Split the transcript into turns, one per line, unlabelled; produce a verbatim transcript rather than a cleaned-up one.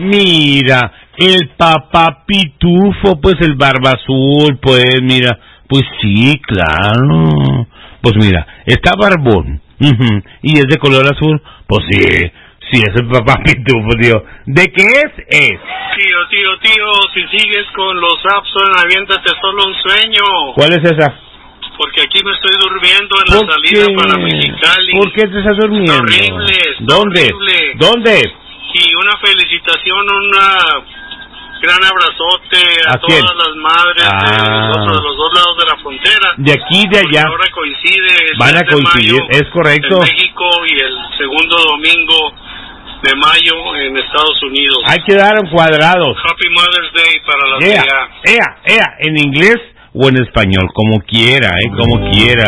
Mira, el papá pitufo, pues el barba azul, pues mira, pues sí, claro. Pues mira, está barbón, uh-huh, y es de color azul, pues sí, sí es el papá pitufo, tío. ¿De qué es? Es.
Tío, tío, tío, si sigues con los Abson, aviéntate solo un sueño.
¿Cuál es esa?
Porque aquí me estoy durmiendo en la salida
qué?
para Mexicali.
¿Por qué te estás durmiendo?
Está horrible, está
¿Dónde?
horrible.
¿Dónde?
Y una felicitación, una gran abrazote a,
¿A
todas
quién?
las madres
Ah.
de, nosotros, de los dos lados de la frontera.
De aquí y de allá.
Porque ahora coincide el
Van a
mes de
coincidir,
mayo
es correcto.
en México y el segundo domingo de mayo en Estados Unidos.
Hay que dar cuadrados.
Happy Mother's Day para las
Ea,
de allá.
ea, ea, en inglés o en español, como quiera, eh, como quiera.